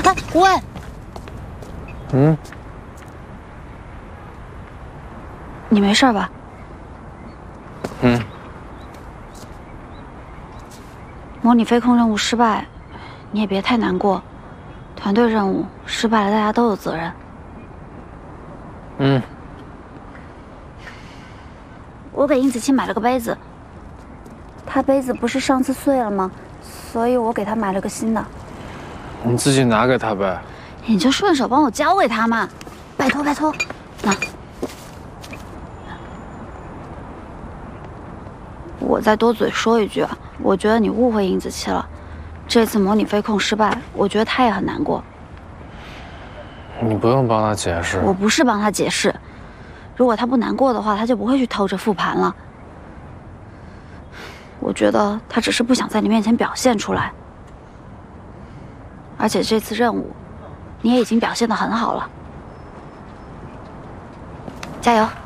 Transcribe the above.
哎，胡伟，你没事吧？模拟飞控任务失败，你也别太难过。团队任务失败了，大家都有责任。我给殷子清买了个杯子，她杯子不是上次碎了吗？所以我给她买了个新的。 你自己拿给她呗。 你就顺手帮我交给她嘛，拜托拜托。那我再多嘴说一句啊，我觉得你误会殷子期了。这次模拟飞控失败，我觉得她也很难过。 你不用帮她解释。 我不是帮她解释，如果她不难过的话，她就不会去偷着复盘了。我觉得她只是不想在你面前表现出来。而且这次任务，你也已经表现得很好了，加油！